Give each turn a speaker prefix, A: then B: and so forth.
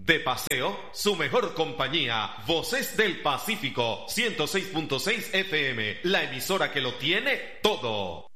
A: De paseo, su mejor compañía. Voces del Pacífico, 106.6 FM, la emisora que lo tiene todo.